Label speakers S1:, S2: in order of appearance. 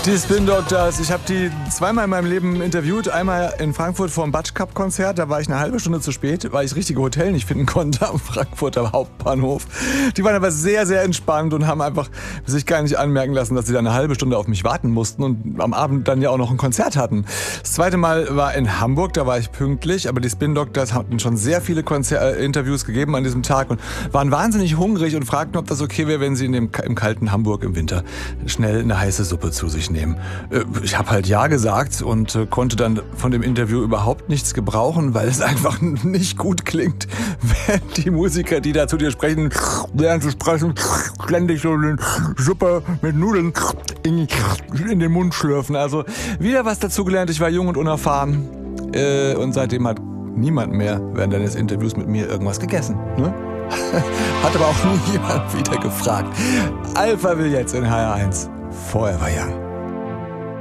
S1: Die Spin Doctors, ich habe die zweimal in meinem Leben interviewt. Einmal in Frankfurt vor dem Batsch Cup Konzert, da war ich eine halbe Stunde zu spät, weil ich das richtige Hotel nicht finden konnte am Frankfurter Hauptbahnhof. Die waren aber sehr, sehr entspannt und haben einfach sich gar nicht anmerken lassen, dass sie da eine halbe Stunde auf mich warten mussten und am Abend dann ja auch noch ein Konzert hatten. Das zweite Mal war in Hamburg, da war ich pünktlich, aber die Spin Doctors hatten schon sehr viele Interviews gegeben an diesem Tag und waren wahnsinnig hungrig und fragten, ob das okay wäre, wenn sie im kalten Hamburg im Winter schnell eine heiße Suppe zu sich nehmen. Ich habe halt ja gesagt und konnte dann von dem Interview überhaupt nichts gebrauchen, weil es einfach nicht gut klingt, wenn die Musiker, die da zu dir sprechen, lernen zu sprechen, ständig so eine Suppe mit Nudeln in den Mund schlürfen. Also wieder was dazugelernt. Ich war jung und unerfahren und seitdem hat niemand mehr während eines Interviews mit mir irgendwas gegessen. Ne? Hat aber auch nie jemand wieder gefragt. Alpha will jetzt in HR1 Forever Young.